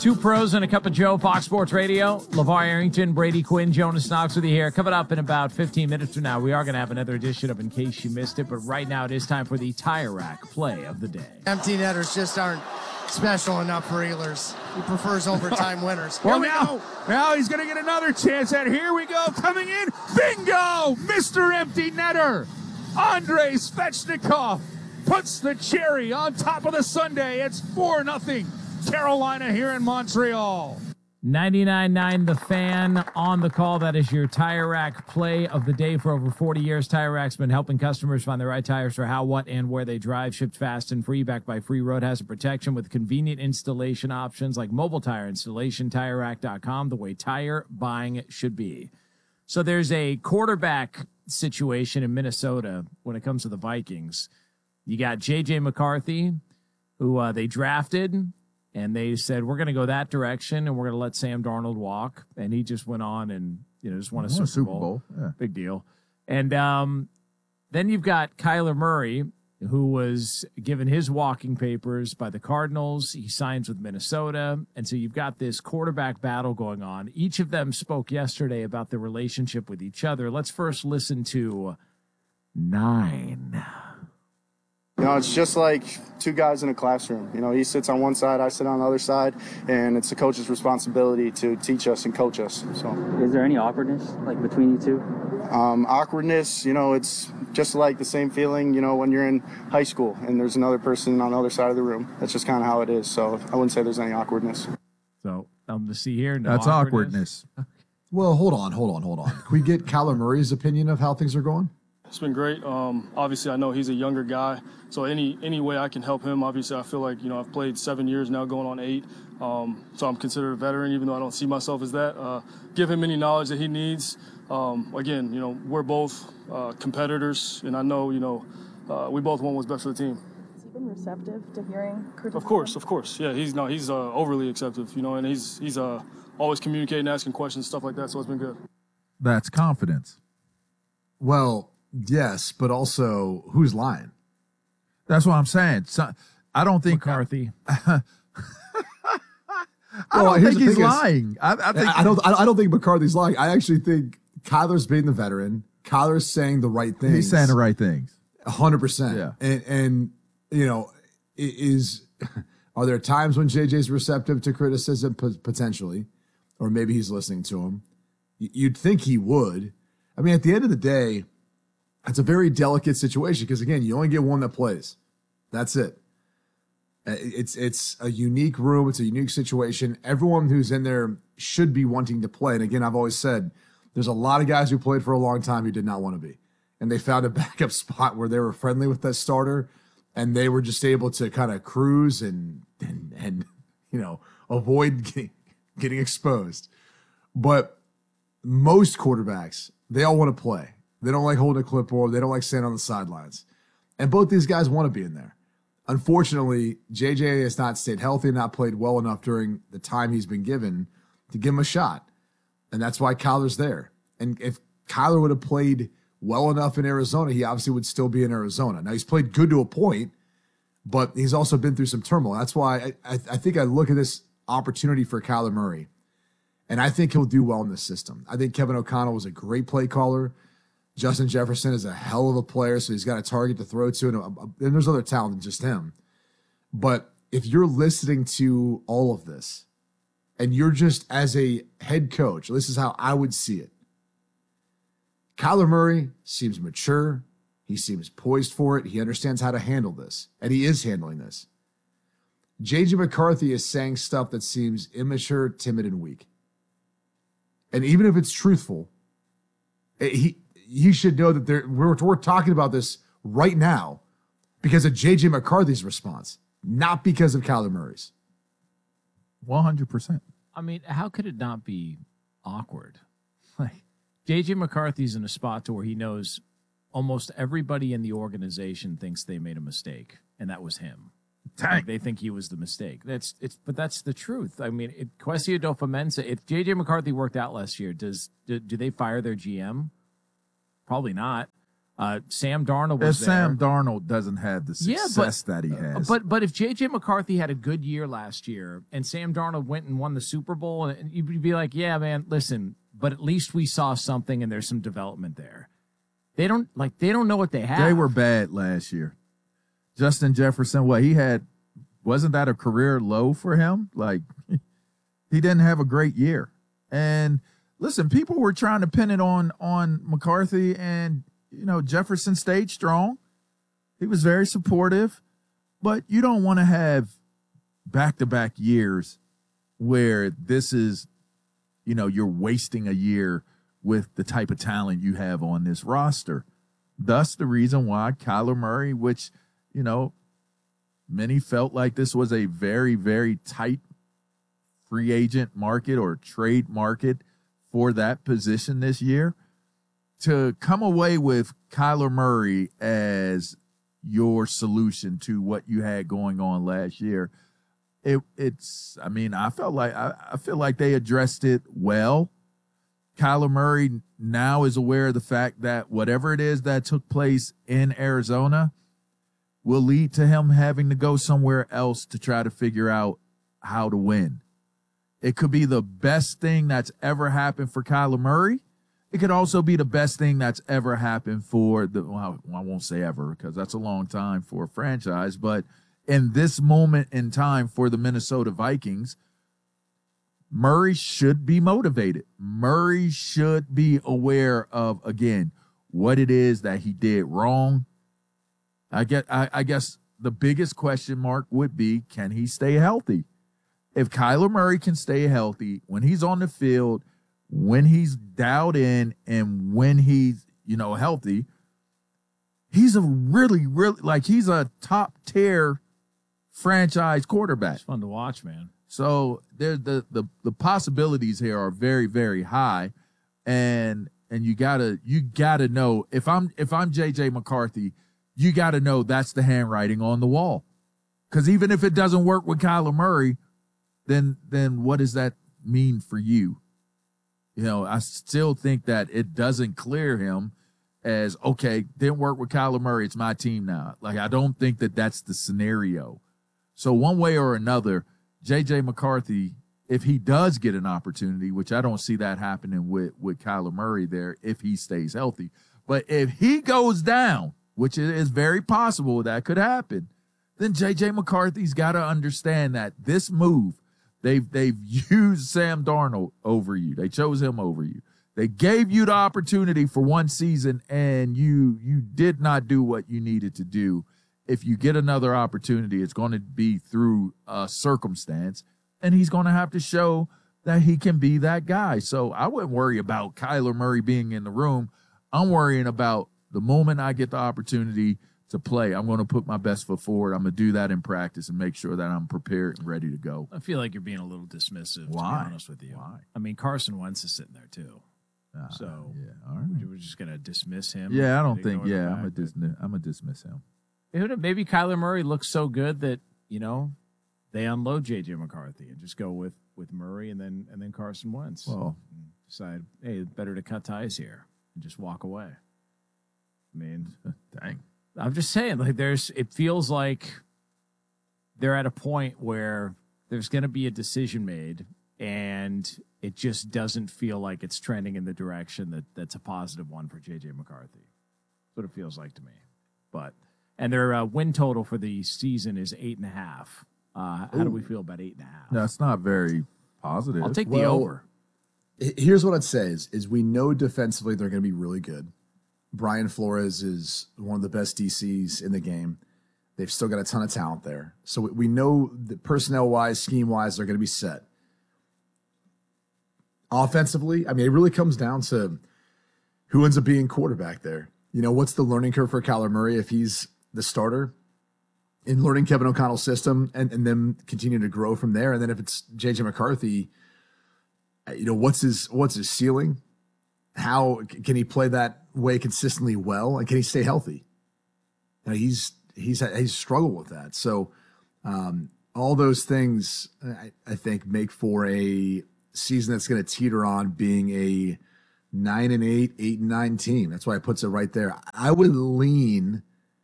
Two pros and a cup of Joe, Fox Sports Radio. LeVar Arrington, Brady Quinn, Jonas Knox with you here. Coming up in about 15 minutes from now, we are going to have another edition of In Case You Missed It. But right now, it is time for the Tire Rack play of the day. Empty netters just aren't special enough for Ehlers. He prefers overtime winners. Well, now he's going to get another chance at here we go. Coming in, bingo! Mr. Empty Netter, Andrei Svechnikov puts the cherry on top of the sundae. It's 4-0. Carolina here in Montreal. 99.9 The Fan on the call. That is your Tire Rack play of the day. For over 40 years, Tire Rack's been helping customers find the right tires for how, what, and where they drive. Shipped fast and free, backed by free road hazard protection with convenient installation options like mobile tire installation. TireRack.com, the way tire buying should be. So there's a quarterback situation in Minnesota when it comes to the Vikings. You got J.J. McCarthy, who they drafted. And they said, we're going to go that direction, and we're going to let Sam Darnold walk. And he just went on and, just won a Super Bowl. Yeah. Big deal. And then you've got Kyler Murray, who was given his walking papers by the Cardinals. He signs with Minnesota. And so you've got this quarterback battle going on. Each of them spoke yesterday about their relationship with each other. Let's first listen to 9. It's just like two guys in a classroom. He sits on one side, I sit on the other side, and it's the coach's responsibility to teach us and coach us. So, is there any awkwardness between you two? Awkwardness, it's just like the same feeling, when you're in high school and there's another person on the other side of the room. That's just kind of how it is. So I wouldn't say there's any awkwardness. So to see here, no that's awkwardness. Well, hold on. Can we get Kyler Murray's opinion of how things are going? It's been great. Obviously, I know he's a younger guy, so any way I can help him. Obviously, I feel like I've played 7 years now, going on 8. So I'm considered a veteran, even though I don't see myself as that. Give him any knowledge that he needs. Again, we're both competitors, and I know we both want what's best for the team. Has he been receptive to hearing criticism? Of course. Yeah, he's overly acceptive, and he's always communicating, asking questions, stuff like that. So it's been good. That's confidence. Well, yes, but also who's lying? That's what I'm saying. So, I don't think McCarthy. I don't think he's lying. I don't think McCarthy's lying. I actually think Kyler's being the veteran. Kyler's saying the right things. He's saying the right things. 100%. Yeah. And are there times when JJ's receptive to criticism? Potentially. Or maybe he's listening to him. You'd think he would. I mean, at the end of the day, it's a very delicate situation because, again, you only get one that plays. That's it. It's a unique room. It's a unique situation. Everyone who's in there should be wanting to play. And, again, I've always said there's a lot of guys who played for a long time who did not want to be. And they found a backup spot where they were friendly with that starter, and they were just able to kind of cruise and avoid getting exposed. But most quarterbacks, they all want to play. They don't like holding a clipboard. They don't like standing on the sidelines. And both these guys want to be in there. Unfortunately, JJ has not stayed healthy and not played well enough during the time he's been given to give him a shot. And that's why Kyler's there. And if Kyler would have played well enough in Arizona, he obviously would still be in Arizona. Now, he's played good to a point, but he's also been through some turmoil. That's why I think I look at this opportunity for Kyler Murray, and I think he'll do well in this system. I think Kevin O'Connell was a great play caller. Justin Jefferson is a hell of a player, so he's got a target to throw to, and there's other talent than just him. But if you're listening to all of this, and you're just as a head coach, this is how I would see it. Kyler Murray seems mature. He seems poised for it. He understands how to handle this, and he is handling this. J.J. McCarthy is saying stuff that seems immature, timid, and weak. And even if it's truthful, he should know that we're talking about this right now because of J.J. McCarthy's response, not because of Kyler Murray's. 100%. I mean, how could it not be awkward? Like, J.J. McCarthy's in a spot to where he knows almost everybody in the organization thinks they made a mistake, and that was him. Like, they think he was the mistake. But that's the truth. I mean, Kwesi Adofo-Mensah, if J.J. McCarthy worked out last year, do they fire their GM? Probably not. Sam Darnold was there. Sam Darnold doesn't have the success that he has. But if J.J. McCarthy had a good year last year and Sam Darnold went and won the Super Bowl, and you'd be like, yeah, man, listen, but at least we saw something and there's some development there. They don't know what they have. They were bad last year. Justin Jefferson, wasn't that a career low for him? Like, he didn't have a great year. And listen, people were trying to pin it on McCarthy, and Jefferson stayed strong. He was very supportive, but you don't want to have back-to-back years where this is, you're wasting a year with the type of talent you have on this roster. Thus, the reason why Kyler Murray, which, many felt like this was a very, very tight free agent market or trade market for that position this year, to come away with Kyler Murray as your solution to what you had going on last year. I feel like they addressed it well. Kyler Murray now is aware of the fact that whatever it is that took place in Arizona will lead to him having to go somewhere else to try to figure out how to win. It could be the best thing that's ever happened for Kyler Murray. It could also be the best thing that's ever happened for I won't say ever because that's a long time for a franchise, but in this moment in time for the Minnesota Vikings, Murray should be motivated. Murray should be aware of, again, what it is that he did wrong. I guess the biggest question mark would be, can he stay healthy? If Kyler Murray can stay healthy when he's on the field, when he's dialed in, and when he's, healthy, he's a really, really, he's a top tier franchise quarterback. It's fun to watch, man. So there's the possibilities here are very, very high, and you gotta know, if I'm JJ McCarthy, you gotta know that's the handwriting on the wall. Because even if it doesn't work with Kyler Murray, then what does that mean for you? I still think that it doesn't clear him as, okay, didn't work with Kyler Murray, it's my team now. I don't think that that's the scenario. So one way or another, J.J. McCarthy, if he does get an opportunity, which I don't see that happening with Kyler Murray there if he stays healthy, but if he goes down, which is very possible that could happen, then J.J. McCarthy's got to understand that this move, they've used Sam Darnold over you. They chose him over you. They gave you the opportunity for one season, and you did not do what you needed to do. If you get another opportunity, it's going to be through a circumstance, and he's going to have to show that he can be that guy. So I wouldn't worry about Kyler Murray being in the room. I'm worrying about the moment I get the opportunity to play, I'm going to put my best foot forward. I'm going to do that in practice and make sure that I'm prepared and ready to go. I feel like you're being a little dismissive, Why? to be honest with you. Why? I mean, Carson Wentz is sitting there, too. So yeah, all right. we're just going to dismiss him? Yeah, I don't think, I'm going to dismiss him. Maybe Kyler Murray looks so good that, they unload J.J. McCarthy and just go with Murray and then Carson Wentz. Well, and decide, hey, better to cut ties here and just walk away. I mean, dang. I'm just saying, it feels like they're at a point where there's going to be a decision made, and it just doesn't feel like it's trending in the direction that's a positive one for J.J. McCarthy. That's what it feels like to me. And their win total for the season is 8.5. How do we feel about 8.5? That's not very positive. I'll take the over. Here's what I'd say is we know defensively they're going to be really good. Brian Flores is one of the best DCs in the game. They've still got a ton of talent there. So we know that personnel-wise, scheme-wise, they're going to be set. Offensively, I mean, it really comes down to who ends up being quarterback there. What's the learning curve for Kyler Murray if he's the starter in learning Kevin O'Connell's system and then continue to grow from there? And then if it's J.J. McCarthy, what's his ceiling? How can he play that way consistently well, and can he stay healthy? He's struggled with that. So all those things I think make for a season that's going to teeter on being a 9-8, 8-9 team. That's why it puts it right there. I would lean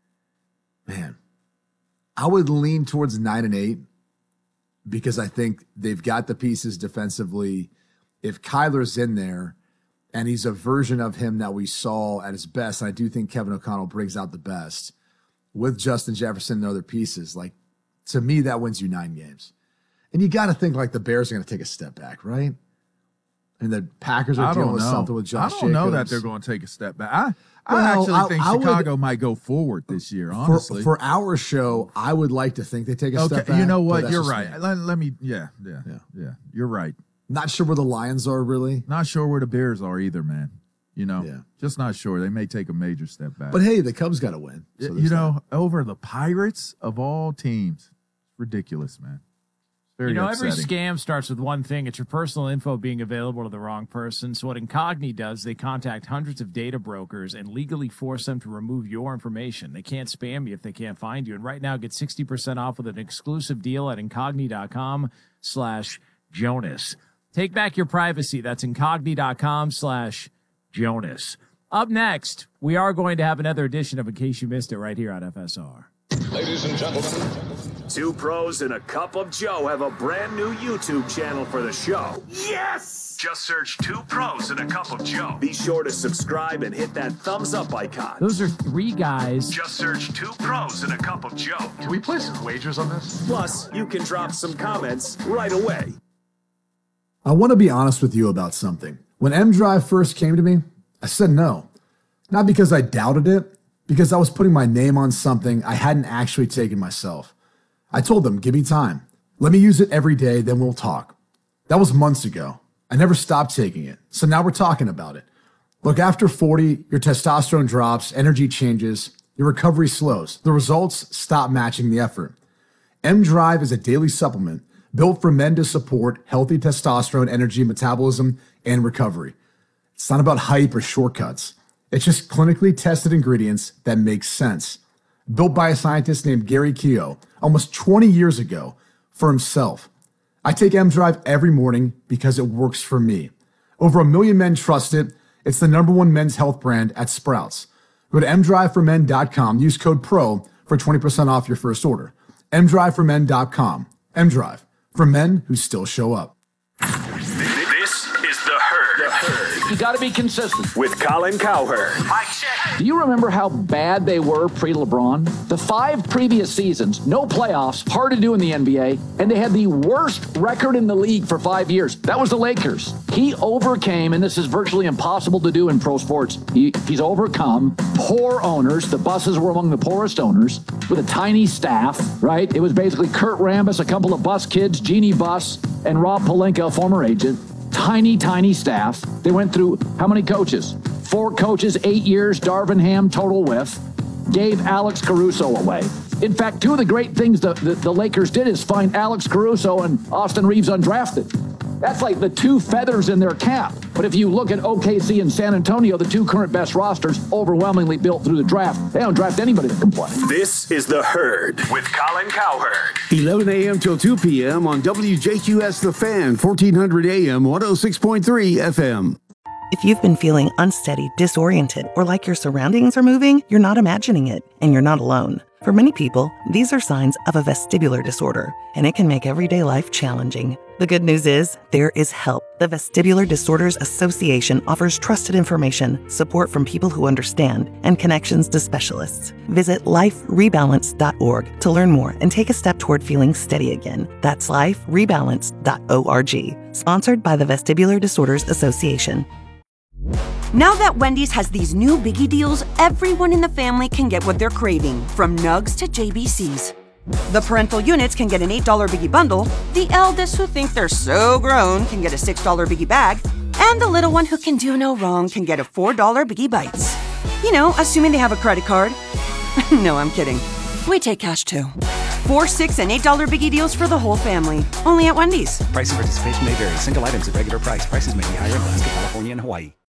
towards 9-8 because I think they've got the pieces defensively. If Kyler's in there and he's a version of him that we saw at his best, and I do think Kevin O'Connell brings out the best with Justin Jefferson and other pieces, like, to me, that wins you 9 games. And you got to think like the Bears are going to take a step back, right? And the Packers are dealing with something with Josh Jacobs. I don't know that they're going to take a step back. I actually think Chicago might go forward this year, honestly. For our show, I would like to think they take a step back. You know what? You're right. Let me, yeah. You're right. Not sure where the Lions are, really. Not sure where the Bears are either, man. Just not sure. They may take a major step back. But hey, the Cubs got to win. So over the Pirates of all teams. Ridiculous, man. Very upsetting. Every scam starts with one thing. It's your personal info being available to the wrong person. So what Incogni does, they contact hundreds of data brokers and legally force them to remove your information. They can't spam you if they can't find you. And right now, get 60% off with an exclusive deal at incogni.com/Jonas. Take back your privacy. That's incogni.com/Jonas. Up next, we are going to have another edition of In Case You Missed It right here on FSR. Ladies and gentlemen, 2 pros and a cup of Joe have a brand new YouTube channel for the show. Yes! Just search 2 pros and a cup of Joe. Be sure to subscribe and hit that thumbs up icon. Those are 3 guys. Just search 2 pros and a cup of Joe. Can we place some wagers on this? Plus, you can drop some comments right away. I want to be honest with you about something. When M-Drive first came to me, I said no. Not because I doubted it, because I was putting my name on something I hadn't actually taken myself. I told them, give me time. Let me use it every day, then we'll talk. That was months ago. I never stopped taking it, so now we're talking about it. Look, after 40, your testosterone drops, energy changes, your recovery slows. The results stop matching the effort. M-Drive is a daily supplement built for men to support healthy testosterone, energy, metabolism, and recovery. It's not about hype or shortcuts. It's just clinically tested ingredients that make sense. Built by a scientist named Gary Keogh almost 20 years ago for himself. I take M-Drive every morning because it works for me. Over 1 million men trust it. It's the #1 men's health brand at Sprouts. Go to mdriveformen.com. Use code PRO for 20% off your first order. mdriveformen.com. M-Drive, for men who still show up. This is The Herd. You got to be consistent. With Colin Cowherd. Mike check. Do you remember how bad they were pre-LeBron? The 5 previous seasons, no playoffs, hard to do in the NBA, and they had the worst record in the league for 5 years. That was the Lakers. He overcame, and this is virtually impossible to do in pro sports, he's overcome poor owners. The Busses were among the poorest owners with a tiny staff, right? It was basically Kurt Rambis, a couple of Bus kids, Jeannie Buss, and Rob Pelinka, a former agent. Tiny staff. They went through how many coaches? 4 coaches, 8 years, Darvin Ham, total whiff. Gave Alex Caruso away. In fact, 2 of the great things the Lakers did is find Alex Caruso and Austin Reeves undrafted. That's like the 2 feathers in their cap. But if you look at OKC and San Antonio, the 2 current best rosters, overwhelmingly built through the draft. They don't draft anybody that can play. This is The Herd with Colin Cowherd. 11 a.m. till 2 p.m. on WJQS The Fan, 1400 a.m., 106.3 FM. If you've been feeling unsteady, disoriented, or like your surroundings are moving, you're not imagining it, and you're not alone. For many people, these are signs of a vestibular disorder, and it can make everyday life challenging. The good news is, there is help. The Vestibular Disorders Association offers trusted information, support from people who understand, and connections to specialists. Visit liferebalance.org to learn more and take a step toward feeling steady again. That's liferebalance.org. Sponsored by the Vestibular Disorders Association. Now that Wendy's has these new biggie deals, everyone in the family can get what they're craving, from nugs to JBCs. The parental units can get an $8 biggie bundle, the eldest who think they're so grown can get a $6 biggie bag, and the little one who can do no wrong can get a $4 biggie bites. You know, assuming they have a credit card. No, I'm kidding. We take cash too. 4, $6, and $8 biggie deals for the whole family. Only at Wendy's. Price and participation may vary. Single items at regular price. Prices may be higher in Alaska, California, and Hawaii.